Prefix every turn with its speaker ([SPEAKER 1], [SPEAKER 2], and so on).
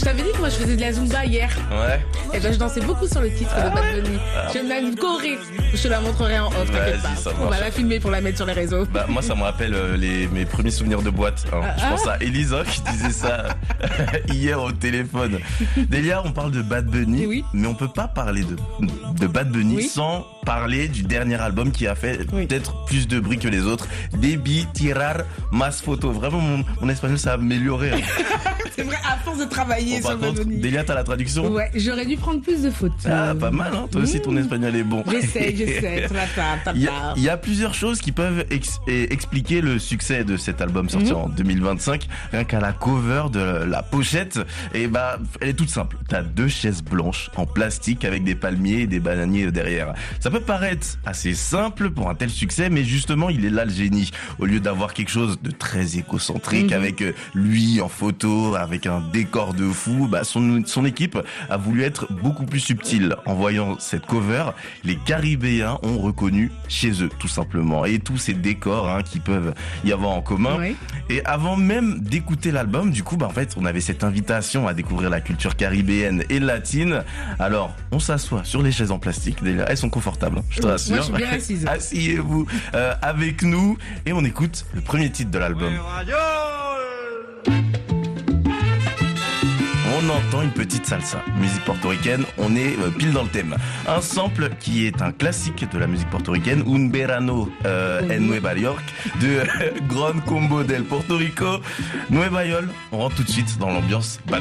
[SPEAKER 1] Je t'avais dit que moi je faisais de la Zumba hier.
[SPEAKER 2] Ouais.
[SPEAKER 1] Et ben je dansais beaucoup sur le titre de Bad Bunny. J'aime bien une choré. Je te la montrerai en off, t'inquiète
[SPEAKER 2] Vas-y,
[SPEAKER 1] pas.
[SPEAKER 2] ça
[SPEAKER 1] On va
[SPEAKER 2] marche.
[SPEAKER 1] la filmer pour la mettre sur les réseaux.
[SPEAKER 2] Bah, moi, ça me rappelle mes premiers souvenirs de boîte. Hein. Je pense à Elisa qui disait ça hier au téléphone. Delia, on parle de Bad Bunny,
[SPEAKER 1] Oui.
[SPEAKER 2] mais on peut pas parler de Bad Bunny
[SPEAKER 1] Oui.
[SPEAKER 2] sans parler du dernier album qui a fait
[SPEAKER 1] Oui.
[SPEAKER 2] peut-être plus de bruit que les autres. Debi Tirar Mas Photo. Vraiment, mon espagnol s'est amélioré. Hein.
[SPEAKER 1] C'est vrai, à force de travailler
[SPEAKER 2] Bon,
[SPEAKER 1] sur
[SPEAKER 2] par
[SPEAKER 1] Bad
[SPEAKER 2] contre,
[SPEAKER 1] Bunny.
[SPEAKER 2] Delia, t'as la traduction?
[SPEAKER 1] Ouais, j'aurais dû prendre plus de fautes.
[SPEAKER 2] Ah, pas mal, hein. Toi aussi, ton espagnol est bon.
[SPEAKER 1] J'essaie.
[SPEAKER 2] Il y a plusieurs choses qui peuvent expliquer le succès de cet album sorti en 2025. Rien qu'à la cover de la pochette, et bah, elle est toute simple. T'as 2 chaises blanches en plastique avec des palmiers et des bananiers derrière. Ça peut paraître assez simple pour un tel succès, mais justement, il est là le génie. Au lieu d'avoir quelque chose de très écocentrique avec lui en photo, avec un décor de fou, bah, son équipe a voulu être beaucoup plus subtile. En voyant cette cover, les Caribéens ont reconnu chez eux, tout simplement. Et tous ces décors qui peuvent y avoir en commun.
[SPEAKER 1] Oui.
[SPEAKER 2] Et avant même d'écouter l'album, du coup, bah, en fait, on avait cette invitation à découvrir la culture caribéenne et latine. Alors, on s'assoit sur les chaises en plastique. Déjà, elles sont confortables, hein, je te rassure.
[SPEAKER 1] Moi, je suis bien assise.
[SPEAKER 2] Asseyez-vous avec nous et on écoute le premier titre de l'album. On entend une petite salsa, musique portoricaine, on est pile dans le thème. Un sample qui est un classique de la musique portoricaine, Un Verano en Nueva York, de Gran Combo del Porto Rico. Nueva York, on rentre tout de suite dans l'ambiance Bad